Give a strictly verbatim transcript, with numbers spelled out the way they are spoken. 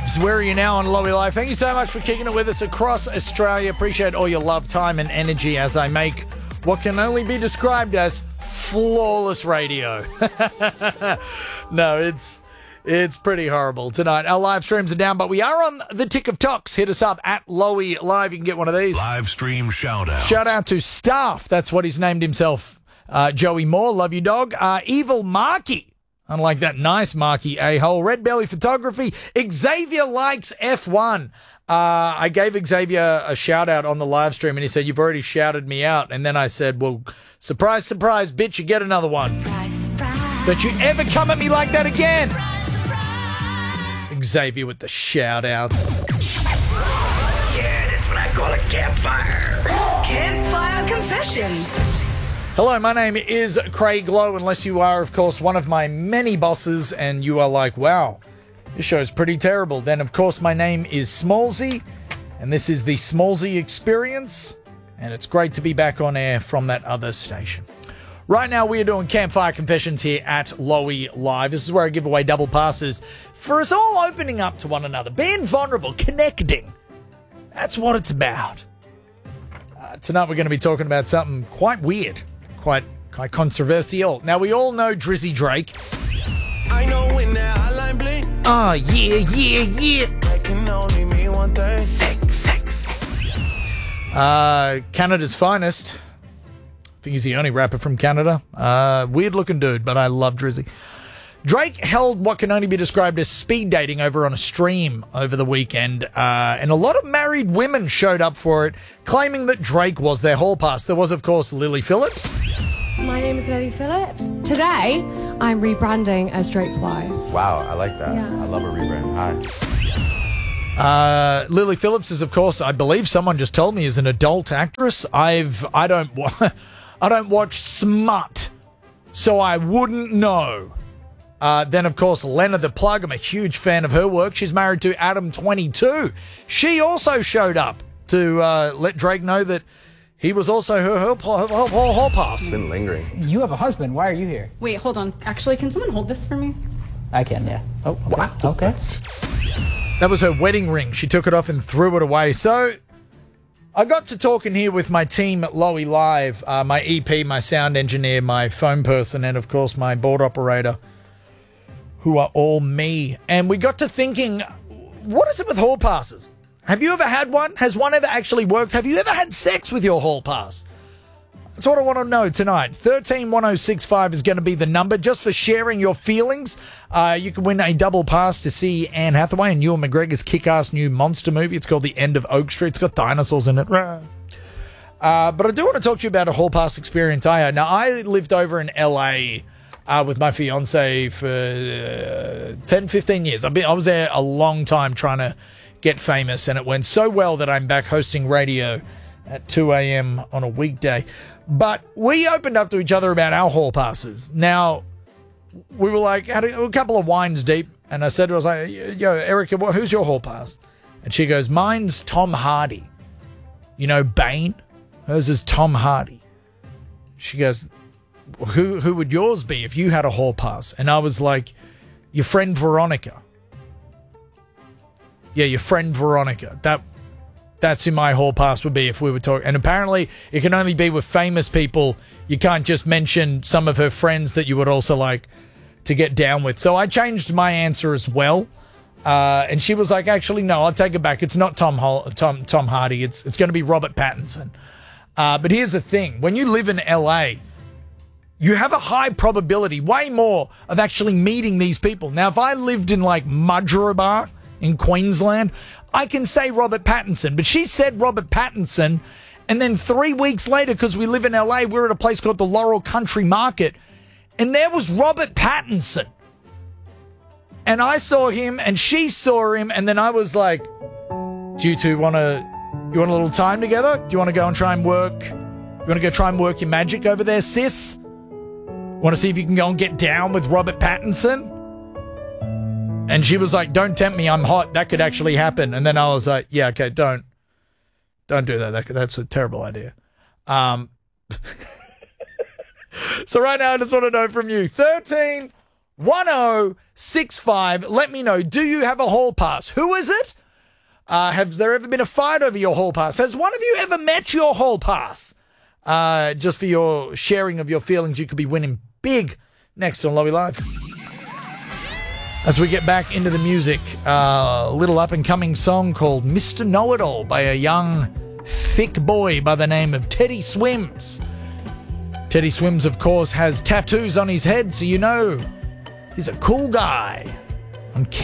Reeves, where are you now on Lowy Live? Thank you so much for kicking it with us across Australia. Appreciate all your love, time, and energy as I make what can only be described as flawless radio. No, it's it's pretty horrible tonight. Our live streams are down, but we are on the tick of talks. Hit us up at Lowy Live. You can get one of these. Live stream shout out. Shout out to Staff. That's what he's named himself. Uh, Joey Moore, love you, dog. Uh, Evil Marky. Unlike that nice Marky a-hole. Red Belly Photography. Xavier likes F one. Uh, I gave Xavier a shout out on the live stream and he said, you've already shouted me out. And then I said, well, surprise, surprise, bitch, you get another one. Surprise, surprise. Don't you ever come at me like that again. Surprise, surprise. Xavier with the shout outs. Yeah, that's what I call a campfire. Campfire Confessions. Hello, my name is Craig Lowe, unless you are, of course, one of my many bosses and you are like, wow, this show is pretty terrible. Then, of course, my name is Smallsy, and this is the Smallsy Experience, and it's great to be back on air from that other station. Right now, we are doing Campfire Confessions here at Lowy Live. This is where I give away double passes for us all opening up to one another, being vulnerable, connecting. That's what it's about. Uh, tonight, we're going to be talking about something quite weird. Quite, quite controversial. Now, we all know Drizzy Drake. I know when that hotline blink. Oh, yeah, yeah, yeah. That can only mean one thing. Sex, sex. Uh, Canada's finest. I think he's the only rapper from Canada. Uh, weird-looking dude, but I love Drizzy. Drake held what can only be described as speed dating over on a stream over the weekend, uh, and a lot of married women showed up for it, claiming that Drake was their hall pass. There was, of course, Lily Phillips. My name is Lily Phillips. Today, I'm rebranding as Drake's wife. Wow, I like that. Yeah. I love a rebrand. Hi. Uh, Lily Phillips is, of course, I believe someone just told me, is an adult actress. I've, I don't, wa- I don't watch smut, so I wouldn't know. Uh, then, of course, Lena the Plug. I'm a huge fan of her work. She's married to Adam twenty-two. She also showed up to uh, let Drake know that he was also her her, her, her, her, her pass. It's been lingering. You have a husband. Why are you here? Wait, hold on. Actually, can someone hold this for me? I can, yeah. Oh, okay. Wow. Okay. That was her wedding ring. She took it off and threw it away. So I got to talking here with my team at Lowy Live, uh, my E P, my sound engineer, my phone person, and, of course, my board operator, who are all me. And we got to thinking, what is it with hall passes? Have you ever had one? Has one ever actually worked? Have you ever had sex with your hall pass? That's what I want to know tonight. one three one oh six five is going to be the number just for sharing your feelings. Uh, you can win a double pass to see Anne Hathaway and Ewan McGregor's kick-ass new monster movie. It's called The End of Oak Street. It's got dinosaurs in it. Uh, but I do want to talk to you about a hall pass experience I had. Now, I lived over in L A Uh, with my fiance for uh, ten, fifteen years. I've been, I was there a long time trying to get famous, and it went so well that I'm back hosting radio at two a.m. on a weekday. But we opened up to each other about our hall passes. Now, we were like, had a, a couple of wines deep, and I said to her, I was like, yo, Erica, what, who's your hall pass? And she goes, mine's Tom Hardy. You know, Bane? Hers is Tom Hardy. She goes, Who who would yours be if you had a hall pass? And I was like, your friend Veronica. Yeah, your friend Veronica. That that's who my hall pass would be if we were talking. And apparently, it can only be with famous people. You can't just mention some of her friends that you would also like to get down with. So I changed my answer as well. Uh, and she was like, actually, no, I'll take it back. It's not Tom Hol- Tom Tom Hardy. It's it's going to be Robert Pattinson. Uh, but here's the thing: when you live in L A, you have a high probability, way more, of actually meeting these people. Now, if I lived in, like, Mudgeeraba in Queensland, I can say Robert Pattinson. But she said Robert Pattinson, and then three weeks later, because we live in L A, we're at a place called the Laurel Country Market, and there was Robert Pattinson. And I saw him, and she saw him, and then I was like, do you two want to, you want a little time together? Do you want to go and try and work, you want to go try and work your magic over there, sis? Want to see if you can go and get down with Robert Pattinson? And she was like, don't tempt me, I'm hot. That could actually happen. And then I was like, yeah, okay, don't. Don't do that. that could, that's a terrible idea. Um, so right now, I just want to know from you. thirteen one oh six five. Let me know. Do you have a hall pass? Who is it? Uh, has there ever been a fight over your hall pass? Has one of you ever met your hall pass? Uh, just for your sharing of your feelings, you could be winning big next on Lowy Live. As we get back into the music, uh, a little up-and-coming song called Mister Know-It-All by a young, thick boy by the name of Teddy Swims. Teddy Swims, of course, has tattoos on his head, so you know he's a cool guy. On